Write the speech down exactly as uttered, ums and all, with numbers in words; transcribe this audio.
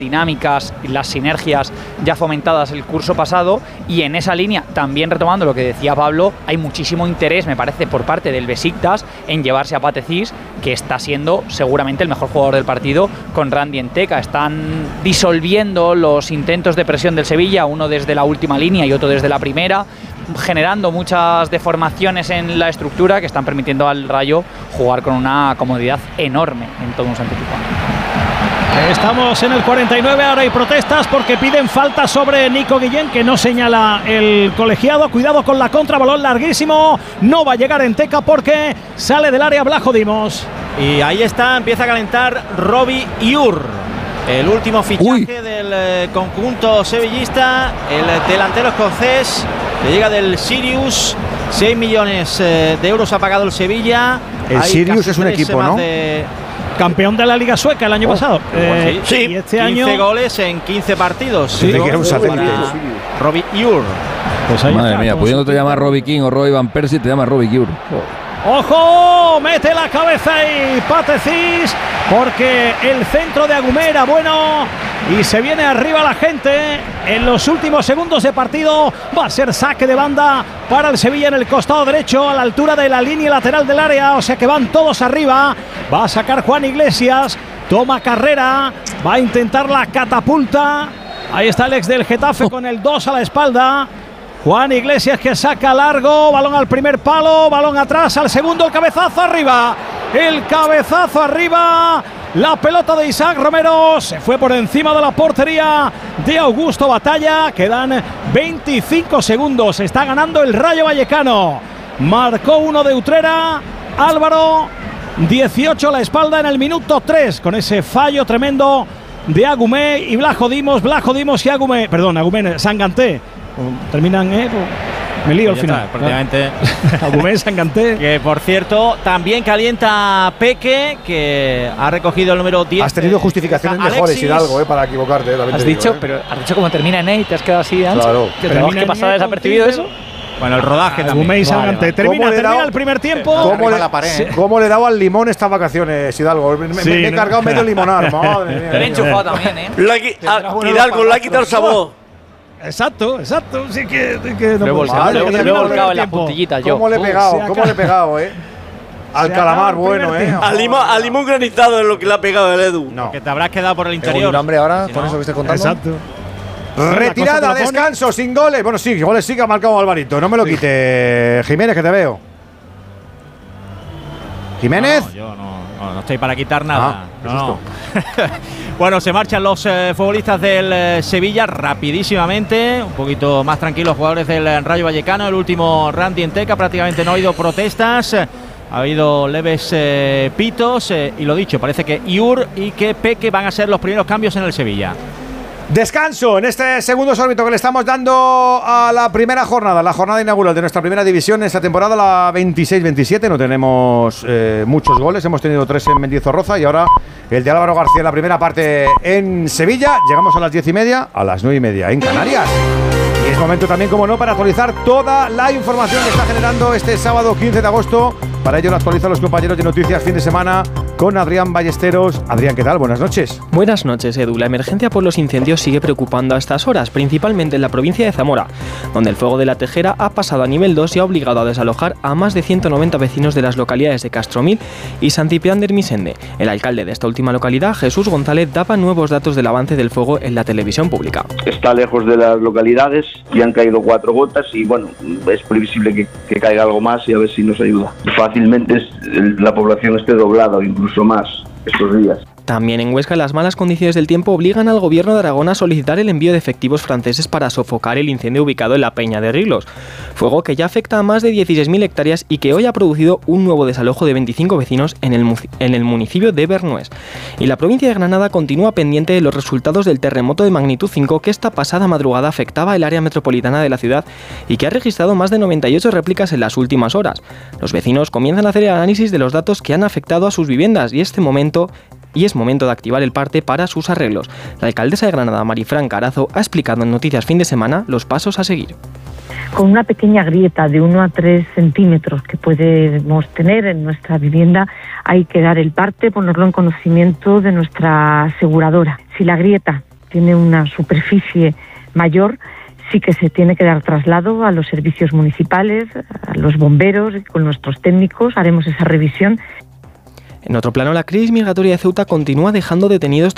dinámicas y las sinergias ya fomentadas el curso pasado, y en esa línea, también retomando lo que decía Pablo, hay muchísimo interés, me parece, por parte del Besiktas en llevarse a Pate Cis, que está siendo seguramente el mejor jugador del partido con Randy Enteka. Están disolviendo los intentos de presión del Sevilla, uno desde la última línea y otro desde la primera, generando muchas deformaciones en la estructura que están permitiendo al Rayo jugar con una comodidad enorme en todo un Santi Pijuán. Estamos en el cuarenta y nueve, ahora hay protestas porque piden falta sobre Nico Guillén, que no señala el colegiado. Cuidado con la contra, balón larguísimo, no va a llegar Enteka porque sale del área Blajo Dimos. Y ahí está, empieza a calentar Robbie Iur, el último fichaje Uy. del eh, conjunto sevillista, el delantero escocés, que llega del Sirius. seis millones eh, de euros ha pagado el Sevilla. El Hay Sirius es un equipo, ¿no? De... Campeón de la Liga Sueca el año oh, pasado. Eh, sí, y este quince año goles en quince partidos. Sí, que era un satélite. Robbie Iur. Pues Madre está, mía, pudiéndote llamar Robbie King o Roy Van Persie, te llamas Robbie Iur. Oh. ¡Ojo! Mete la cabeza y Pate Cis, porque el centro de Agumé era bueno y se viene arriba la gente en los últimos segundos de partido. Va a ser saque de banda para el Sevilla en el costado derecho, a la altura de la línea lateral del área, o sea que van todos arriba. Va a sacar Juan Iglesias, toma carrera, va a intentar la catapulta. Ahí está el ex del Getafe con el dos a la espalda. Juan Iglesias, que saca largo, balón al primer palo, balón atrás al segundo, el cabezazo arriba, el cabezazo arriba, la pelota de Isaac Romero se fue por encima de la portería de Augusto Batalla. Quedan veinticinco segundos, está ganando el Rayo Vallecano, marcó uno de Utrera, Álvaro, dieciocho a la espalda en el minuto tres, con ese fallo tremendo de Agumé y Blajo Dimos, Blajo Dimos y Agumé, perdón, Agumé, Sanganté. Terminan, eh, me lío al final. Prácticamente. Agumé, Sanganté. Que por cierto, también calienta Peque, que ha recogido el número diez. Has tenido justificaciones Alexis. mejores, Hidalgo, eh, para equivocarte. Has digo, dicho, eh. pero has dicho cómo termina en E y te has quedado así de ancho. Claro. ¿Te tenemos que pasar desapercibido eso? Bueno, el rodaje también. Agumé y Sanganté. Vale, vale. Termina, termina dado, el primer tiempo. ¿Cómo le, la pared, sí. ¿Cómo le he dado al limón estas vacaciones, Hidalgo? Me, sí, me, me he cargado medio limonar. Madre mía. Te he enchufado también, ¿eh? Hidalgo, le ha quitado el sabor. Exacto, exacto. Sí que, sí que no lo he volcado, lo he volcado en las puntillitas yo. ¿Cómo le he pegado? Uh, ¿Cómo le he pegado, eh? Al calamar, bueno, eh. Al limón, al limón granizado es lo que le ha pegado el Edu. No. Que te habrás quedado por el interior. Un hambre ahora, si con no, eso que estés contando. Exacto. Retirada, descanso, sin goles. Bueno, sí, goles sí que ha marcado Alvarito. No me lo sí. quite. Jiménez, que te veo. ¿Jiménez? No, yo no, no, no estoy para quitar nada. Ah, no, no. Bueno, se marchan los eh, futbolistas del eh, Sevilla rapidísimamente. Un poquito más tranquilos jugadores del eh, Rayo Vallecano. El último Randy Enteka, prácticamente no ha habido protestas. Ha habido leves eh, pitos. Eh, y lo dicho, parece que Iur y que Peque van a ser los primeros cambios en el Sevilla. Descanso en este segundo sorbito que le estamos dando a la primera jornada, la jornada inaugural de nuestra primera división en esta temporada, la veintiséis veintisiete. No tenemos eh, muchos goles, hemos tenido tres en Mendizorroza y ahora el de Álvaro García en la primera parte en Sevilla. Llegamos a las diez y media, a las nueve y media en Canarias. Y es momento también, como no, para actualizar toda la información que está generando este sábado quince de agosto. Para ello lo actualizan los compañeros de Noticias Fin de Semana con Adrián Ballesteros. Adrián, ¿qué tal? Buenas noches. Buenas noches, Edu. La emergencia por los incendios sigue preocupando a estas horas, principalmente en la provincia de Zamora, donde el fuego de la Tejera ha pasado a nivel dos y ha obligado a desalojar a más de ciento noventa vecinos de las localidades de Castromil y Sant Ciprián de Ermessende. El alcalde de esta última localidad, Jesús González, daba nuevos datos del avance del fuego en la televisión pública. Está lejos de las localidades y han caído cuatro gotas y bueno, es previsible que, que caiga algo más y a ver si nos ayuda. Fácilmente la población esté doblada o incluso más estos días. También en Huesca, las malas condiciones del tiempo obligan al gobierno de Aragón a solicitar el envío de efectivos franceses para sofocar el incendio ubicado en la Peña de Riglos. Fuego que ya afecta a más de dieciséis mil hectáreas y que hoy ha producido un nuevo desalojo de veinticinco vecinos en el, en el municipio de Bernués. Y la provincia de Granada continúa pendiente de los resultados del terremoto de magnitud cinco que esta pasada madrugada afectaba el área metropolitana de la ciudad y que ha registrado más de noventa y ocho réplicas en las últimas horas. Los vecinos comienzan a hacer el análisis de los datos que han afectado a sus viviendas y este momento y es momento de activar el parte para sus arreglos. La alcaldesa de Granada, Marifran Carazo, ha explicado en Noticias Fin de Semana los pasos a seguir. Con una pequeña grieta de uno a tres centímetros que podemos tener en nuestra vivienda, hay que dar el parte, ponerlo en conocimiento de nuestra aseguradora. Si la grieta tiene una superficie mayor, sí que se tiene que dar traslado a los servicios municipales, a los bomberos, con nuestros técnicos haremos esa revisión. En otro plano, la crisis migratoria de Ceuta continúa dejando detenidos